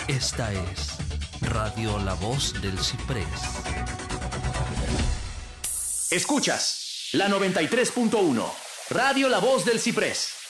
Esta es Radio La Voz del Ciprés. Escuchas la 93.1, Radio La Voz del Ciprés.